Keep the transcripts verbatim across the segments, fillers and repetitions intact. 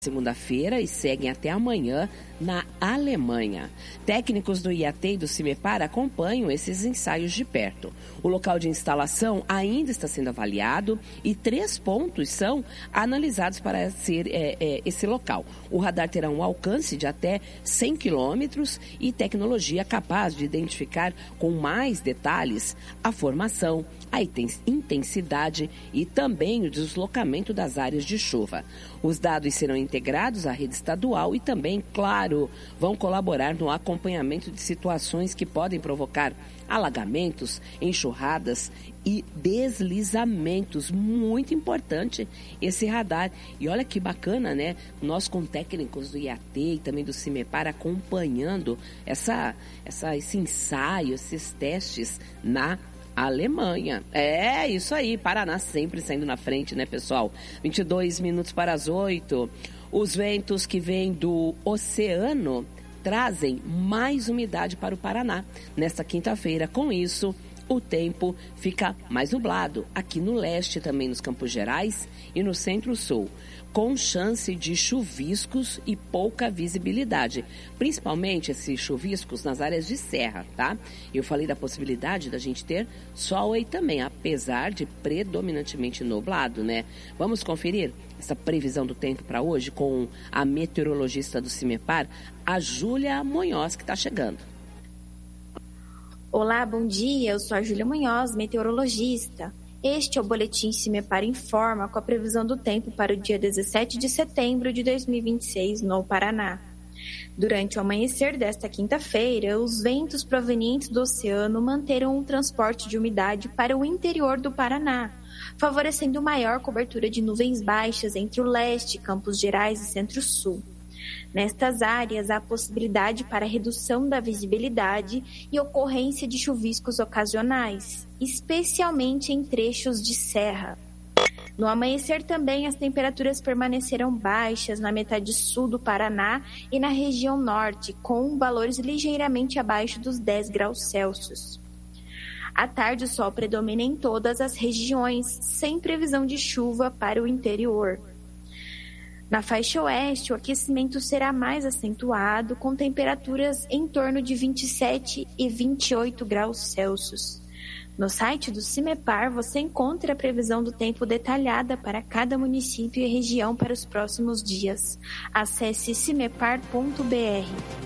segunda-feira e seguem até amanhã na Alemanha. Técnicos do I A T e do CIMEPAR acompanham esses ensaios de perto. O local de instalação ainda está sendo avaliado e três pontos são analisados para ser é, é, esse local. O radar terá um alcance de até cem quilômetros e tecnologia capaz de identificar com mais detalhes a formação, a intensidade e também o deslocamento das áreas de chuva. Os dados serão integrados à rede estadual e também, claro, vão colaborar no acompanhamento de situações que podem provocar alagamentos, enxurradas e deslizamentos. Muito importante esse radar. E olha que bacana, né? Nós com técnicos do I A T e também do CIMEPAR acompanhando essa, essa, esse ensaio, esses testes na Alemanha. É, isso aí. Paraná sempre saindo na frente, né, pessoal? vinte e dois minutos para as oito. Os ventos que vêm do oceano trazem mais umidade para o Paraná nesta quinta-feira. Com isso, o tempo fica mais nublado aqui no leste, também nos Campos Gerais e no centro-sul, com chance de chuviscos e pouca visibilidade, principalmente esses chuviscos nas áreas de serra, tá? Eu falei da possibilidade da gente ter sol aí também, apesar de predominantemente nublado, né? Vamos conferir essa previsão do tempo para hoje com a meteorologista do CIMEPAR, a Júlia Munhoz, que está chegando. Olá, bom dia, eu sou a Júlia Munhoz, meteorologista. Este é o Boletim CIMEPAR Informa com a previsão do tempo para o dia dezessete de setembro de dois mil e vinte e seis no Paraná. Durante o amanhecer desta quinta-feira, os ventos provenientes do oceano manteram o transporte de umidade para o interior do Paraná, favorecendo maior cobertura de nuvens baixas entre o leste, Campos Gerais e Centro-Sul. Nestas áreas, há possibilidade para redução da visibilidade e ocorrência de chuviscos ocasionais, especialmente em trechos de serra. No amanhecer também, as temperaturas permaneceram baixas na metade sul do Paraná e na região norte, com valores ligeiramente abaixo dos dez graus Celsius. À tarde, o sol predomina em todas as regiões, sem previsão de chuva para o interior. Na faixa oeste, o aquecimento será mais acentuado, com temperaturas em torno de vinte e sete e vinte e oito graus Celsius. No site do CIMEPAR, você encontra a previsão do tempo detalhada para cada município e região para os próximos dias. Acesse cimepar ponto b r.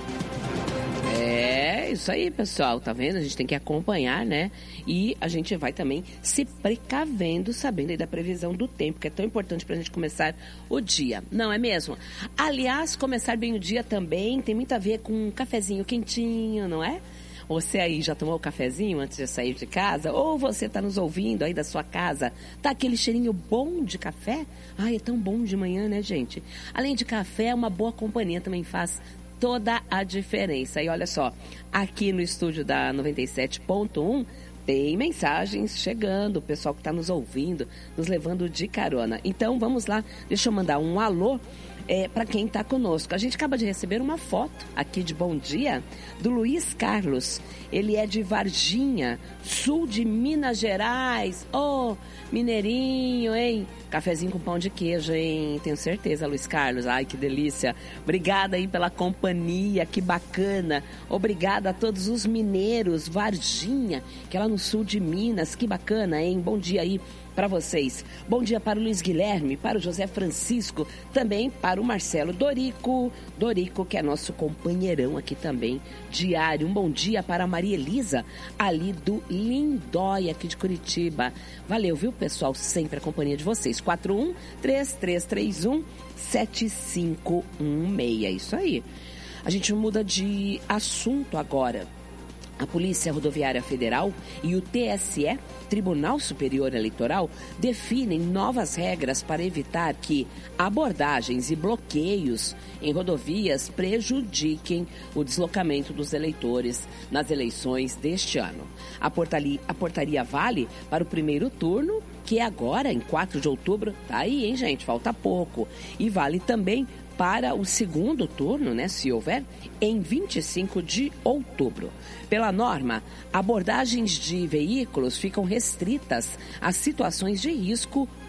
É isso aí, pessoal, tá vendo? A gente tem que acompanhar, né? E a gente vai também se precavendo, sabendo aí da previsão do tempo, que é tão importante pra gente começar o dia, não é mesmo? Aliás, começar bem o dia também tem muito a ver com um cafezinho quentinho, não é? Você aí já tomou o cafezinho antes de sair de casa? Ou você tá nos ouvindo aí da sua casa? Tá aquele cheirinho bom de café? Ai, é tão bom de manhã, né, gente? Além de café, uma boa companhia também faz toda a diferença. E olha só, aqui no estúdio da noventa e sete ponto um tem mensagens chegando, o pessoal que está nos ouvindo, nos levando de carona. Então vamos lá, deixa eu mandar um alô é, para quem está conosco. A gente acaba de receber uma foto aqui de bom dia do Luiz Carlos. Ele é de Varginha, sul de Minas Gerais. Ô, oh, mineirinho, hein? Cafezinho com pão de queijo, hein? Tenho certeza, Luiz Carlos. Ai, que delícia. Obrigada aí pela companhia, que bacana. Obrigada a todos os mineiros, Varginha, que é lá no sul de Minas. Que bacana, hein? Bom dia aí para vocês. Bom dia para o Luiz Guilherme, para o José Francisco, também para o Marcelo Dorico. Dorico, que é nosso companheirão aqui também, diário. Um bom dia para a Maria Elisa, ali do Lindóia, aqui de Curitiba. Valeu, viu, pessoal? Sempre a companhia de vocês. quatro um três três três um sete cinco um seis. Isso aí. A gente muda de assunto agora. A Polícia Rodoviária Federal e o T S E, Tribunal Superior Eleitoral, definem novas regras para evitar que abordagens e bloqueios em rodovias prejudiquem o deslocamento dos eleitores nas eleições deste ano. A portaria, a portaria vale para o primeiro turno, que é agora, em quatro de outubro. Tá aí, hein, gente? Falta pouco. E vale também para o segundo turno, né, se houver, em vinte e cinco de outubro. Pela norma, abordagens de veículos ficam restritas a situações de risco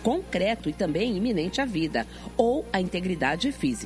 concreto e também iminente à vida ou à integridade física.